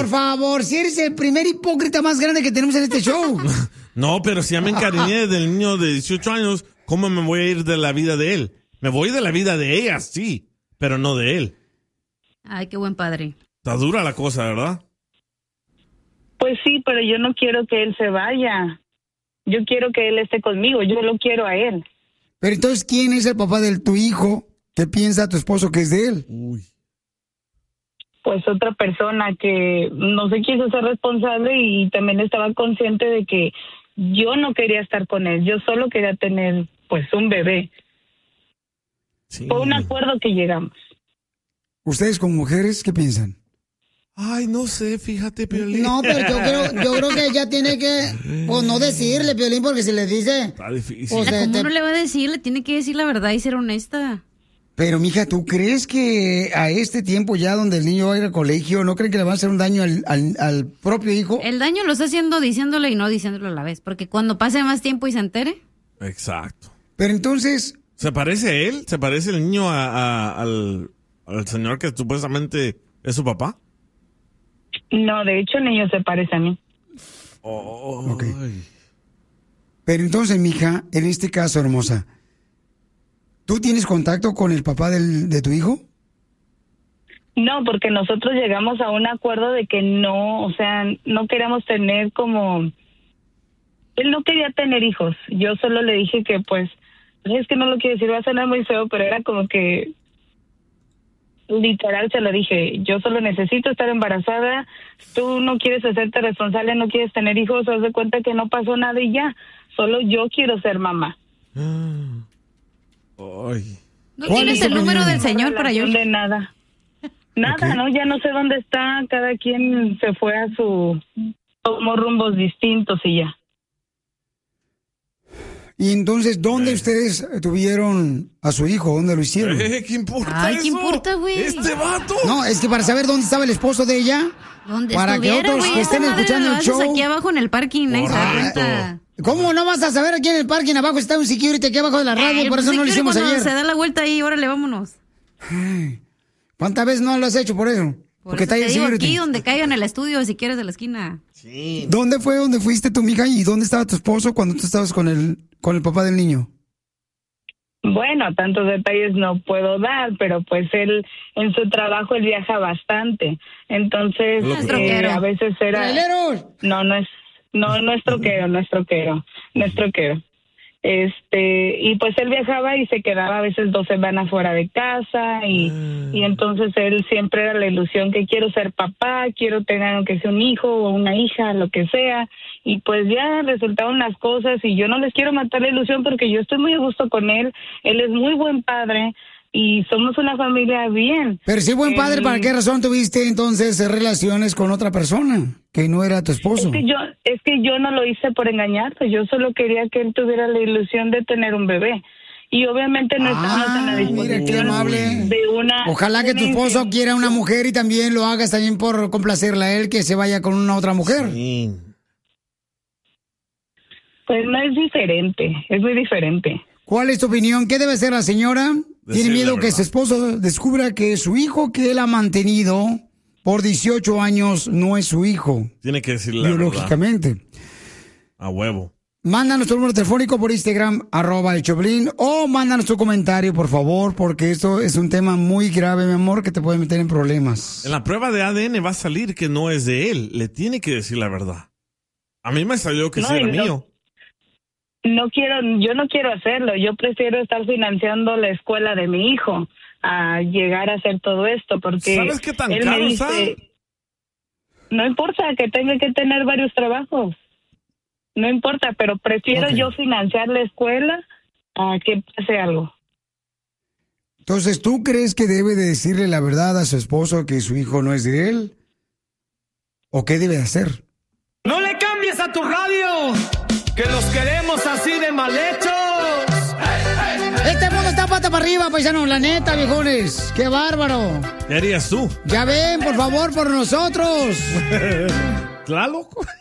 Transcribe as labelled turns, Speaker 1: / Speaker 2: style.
Speaker 1: Por favor, si eres el primer hipócrita más grande que tenemos en este show.
Speaker 2: No, pero si ya me encariñé del niño de 18 años, ¿cómo me voy a ir de la vida de él? Me voy de la vida de ella, sí, pero no de él.
Speaker 3: Ay, qué buen padre.
Speaker 2: Está dura la cosa, ¿verdad?
Speaker 4: Pues sí, pero yo no quiero que él se vaya. Yo quiero que él esté conmigo, yo lo quiero a él.
Speaker 1: Pero entonces, ¿quién es el papá de tu hijo? ¿Qué piensa tu esposo que es de él?
Speaker 2: Uy.
Speaker 4: Pues otra persona que no se quiso ser responsable y también estaba consciente de que yo no quería estar con él, yo solo quería tener pues un bebé.
Speaker 2: Sí.
Speaker 4: Fue un acuerdo que llegamos.
Speaker 1: ¿Ustedes como mujeres qué piensan?
Speaker 2: Ay, no sé, fíjate, Piolín.
Speaker 1: No, pero yo creo que ella tiene que, pues, no decirle, Piolín, porque si le dice...
Speaker 2: Está difícil.
Speaker 1: Pues,
Speaker 3: ¿Cómo no le va a decir? Le tiene que decir la verdad y ser honesta.
Speaker 1: Pero, mija, ¿tú crees que a este tiempo ya donde el niño va a ir al colegio, no creen que le va a hacer un daño al propio hijo?
Speaker 3: El daño lo está haciendo diciéndole y no diciéndolo a la vez. Porque cuando pase más tiempo y se entere...
Speaker 2: Exacto.
Speaker 1: Pero entonces...
Speaker 2: ¿Se parece a él? ¿Se parece el niño al señor que supuestamente es su papá?
Speaker 4: No, de hecho el niño se parece a mí.
Speaker 2: Oh,
Speaker 1: okay. Pero entonces, mija, en este caso, hermosa, ¿tú tienes contacto con el papá de tu hijo?
Speaker 4: No, porque nosotros llegamos a un acuerdo de que no, o sea, no queríamos tener como... Él no quería tener hijos. Yo solo le dije que, pues, es que no lo quiero decir, va a sonar muy feo, pero era como que... Literal se lo dije, yo solo necesito estar embarazada, tú no quieres hacerte responsable, no quieres tener hijos, haz de cuenta que no pasó nada y ya, solo yo quiero ser mamá.
Speaker 2: Ay.
Speaker 3: ¿No tienes el número del señor para yo?
Speaker 4: De nada, okay. No, ya no sé dónde está, cada quien se fue a tomó rumbos distintos y ya.
Speaker 1: Y entonces, ¿dónde ustedes tuvieron a su hijo? ¿Dónde lo hicieron?
Speaker 2: ¿Qué importa
Speaker 3: Ay,
Speaker 2: eso?
Speaker 3: ¿qué importa, güey?
Speaker 2: ¿Este vato?
Speaker 1: No, es que para saber dónde estaba el esposo de ella.
Speaker 3: ¿Dónde
Speaker 1: para
Speaker 3: estuviera,
Speaker 1: que otros
Speaker 3: güey?
Speaker 1: que estén
Speaker 3: Esa madre
Speaker 1: escuchando
Speaker 3: lo
Speaker 1: el
Speaker 3: haces
Speaker 1: show.
Speaker 3: aquí abajo en el parking, ahí se da cuenta.
Speaker 1: ¿Cómo no vas a saber aquí en el parking? Abajo está un security aquí abajo de la radio, por eso no lo hicimos ayer.
Speaker 3: Se da la vuelta ahí, órale, vámonos.
Speaker 1: Ay, ¿cuántas veces no lo has hecho por eso? Porque
Speaker 3: Por eso
Speaker 1: está ahí
Speaker 3: te digo,
Speaker 1: security.
Speaker 3: aquí donde caiga en el estudio, si quieres, de la esquina.
Speaker 2: Sí.
Speaker 1: ¿Dónde fuiste tu mija y dónde estaba tu esposo cuando tú estabas con el papá del niño?
Speaker 4: Bueno, tantos detalles no puedo dar, pero pues él en su trabajo él viaja bastante, entonces a veces era.
Speaker 1: ¡Traileros!
Speaker 4: No es troquero, no es troquero. Y pues él viajaba y se quedaba a veces 2 semanas fuera de casa y entonces él siempre era la ilusión que quiero ser papá, quiero tener aunque sea un hijo o una hija, lo que sea, y pues ya resultaron las cosas y yo no les quiero matar la ilusión porque yo estoy muy a gusto con él es muy buen padre y somos una familia bien.
Speaker 1: Pero si buen padre, ¿para qué razón tuviste entonces relaciones con otra persona que no era tu esposo?
Speaker 4: Es que yo no lo hice por engañarlo, yo solo quería que él tuviera la ilusión de tener un bebé. Y obviamente no estamos en la disposición
Speaker 1: mira qué amable.
Speaker 4: de una...
Speaker 1: Ojalá que tu esposo quiera una mujer y también lo hagas también por complacerla a él, que se vaya con una otra mujer.
Speaker 2: Sí.
Speaker 4: Pues no es diferente, es muy diferente.
Speaker 1: ¿Cuál es tu opinión? ¿Qué debe hacer la señora? Tiene miedo que su esposo descubra que su hijo que él ha mantenido por 18 años no es su hijo.
Speaker 2: Tiene que decirle la
Speaker 1: biológicamente.
Speaker 2: verdad. A huevo.
Speaker 1: Mándanos tu número telefónico por Instagram, @el Choplin, o mándanos tu comentario, por favor, porque esto es un tema muy grave, mi amor, que te puede meter en problemas.
Speaker 2: En la prueba de ADN va a salir que no es de él. Le tiene que decir la verdad. A mí me salió que sí era mío.
Speaker 4: Yo no quiero hacerlo, yo prefiero estar financiando la escuela de mi hijo a llegar a hacer todo esto, porque
Speaker 2: ¿sabes qué tan
Speaker 4: él
Speaker 2: caro
Speaker 4: me dice, no importa que tenga que tener varios trabajos, no importa, pero prefiero yo financiar la escuela a que pase algo.
Speaker 1: Entonces, ¿tú crees que debe de decirle la verdad a su esposo que su hijo no es de él? ¿O qué debe hacer?
Speaker 5: ¡No le cambies a tu radio! ¡Que los queremos así de mal hechos!
Speaker 1: Este mundo está pata para arriba, paisanos, la neta, viejones. ¡Qué bárbaro!
Speaker 2: ¿Qué harías tú?
Speaker 1: Ya ven, por favor, por nosotros.
Speaker 2: ¿Claro, loco?